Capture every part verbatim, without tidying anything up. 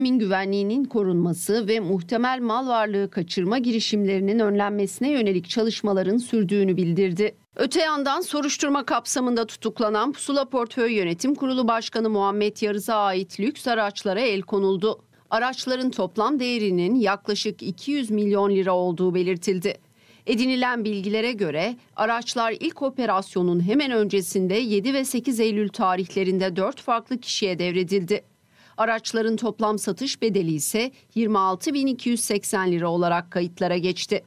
güvenliğinin korunması ve muhtemel mal varlığı kaçırma girişimlerinin önlenmesine yönelik çalışmaların sürdüğünü bildirdi. Öte yandan soruşturma kapsamında tutuklanan Pusula Portföy Yönetim Kurulu Başkanı Muhammed Yarız'a ait lüks araçlara el konuldu. Araçların toplam değerinin yaklaşık iki yüz milyon lira olduğu belirtildi. Edinilen bilgilere göre araçlar ilk operasyonun hemen öncesinde yedi ve sekiz Eylül tarihlerinde dört farklı kişiye devredildi. Araçların toplam satış bedeli ise yirmi altı bin iki yüz seksen lira olarak kayıtlara geçti.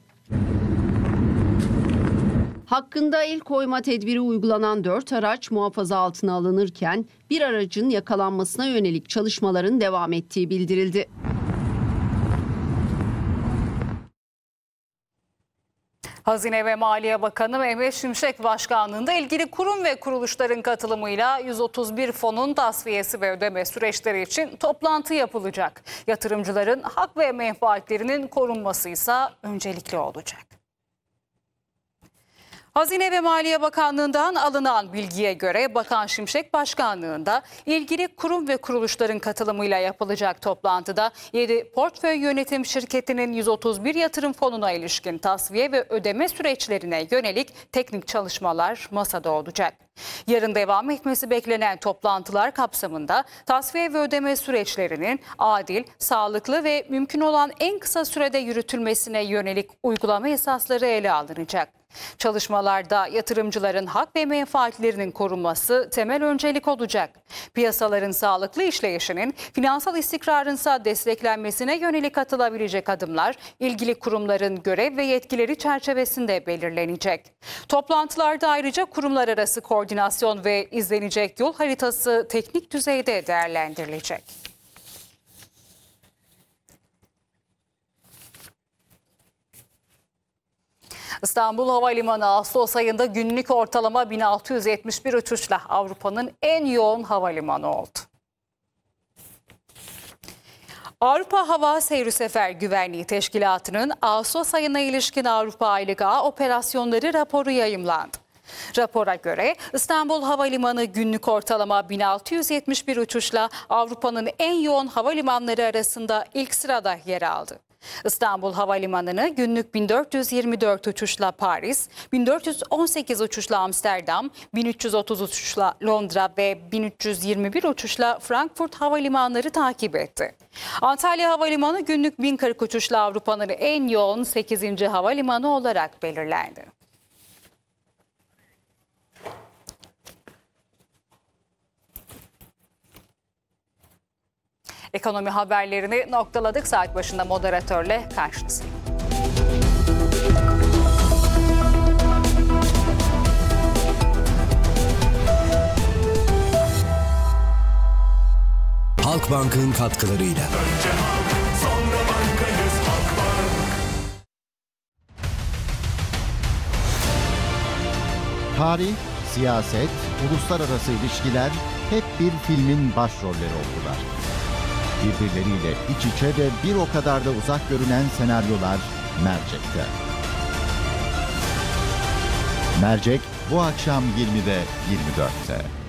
Hakkında el koyma tedbiri uygulanan dört araç muhafaza altına alınırken bir aracın yakalanmasına yönelik çalışmaların devam ettiği bildirildi. Hazine ve Maliye Bakanı Mehmet Şimşek başkanlığında ilgili kurum ve kuruluşların katılımıyla yüz otuz bir fonun tasfiyesi ve ödeme süreçleri için toplantı yapılacak. Yatırımcıların hak ve menfaatlerinin korunması ise öncelikli olacak. Hazine ve Maliye Bakanlığı'ndan alınan bilgiye göre Bakan Şimşek başkanlığında ilgili kurum ve kuruluşların katılımıyla yapılacak toplantıda yedi portföy yönetim şirketinin yüz otuz bir yatırım fonuna ilişkin tasfiye ve ödeme süreçlerine yönelik teknik çalışmalar masada olacak. Yarın devam etmesi beklenen toplantılar kapsamında tasfiye ve ödeme süreçlerinin adil, sağlıklı ve mümkün olan en kısa sürede yürütülmesine yönelik uygulama esasları ele alınacak. Çalışmalarda yatırımcıların hak ve menfaatlerinin korunması temel öncelik olacak. Piyasaların sağlıklı işleyişinin, finansal istikrarınsa desteklenmesine yönelik atılabilecek adımlar ilgili kurumların görev ve yetkileri çerçevesinde belirlenecek. Toplantılarda ayrıca kurumlar arası koordinasyon ve izlenecek yol haritası teknik düzeyde değerlendirilecek. İstanbul Havalimanı Ağustos ayında günlük ortalama bin altı yüz yetmiş bir uçuşla Avrupa'nın en yoğun havalimanı oldu. Avrupa Hava Seyri Sefer Güvenliği Teşkilatı'nın Ağustos ayına ilişkin Avrupa Aylık Ağ operasyonları raporu yayımlandı. Rapora göre İstanbul Havalimanı günlük ortalama bin altı yüz yetmiş bir uçuşla Avrupa'nın en yoğun havalimanları arasında ilk sırada yer aldı. İstanbul Havalimanı'nı günlük bin dört yüz yirmi dört uçuşla Paris, bin dört yüz on sekiz uçuşla Amsterdam, bin üç yüz otuz uçuşla Londra ve bin üç yüz yirmi bir uçuşla Frankfurt havalimanları takip etti. Antalya Havalimanı günlük bin kırk uçuşla Avrupa'nın en yoğun sekizinci havalimanı olarak belirlendi. Ekonomi haberlerini noktaladık. Saat başında moderatörle karşınızdayım. Halkbank'ın katkılarıyla. Önce halk, sonra bankayız Halkbank. Tarih, siyaset, uluslararası ilişkiler hep bir filmin başrolleri oldular. Birbirleriyle iç içe ve bir o kadar da uzak görünen senaryolar Mercek'te. Mercek bu akşam yirmide yirmi dörtte.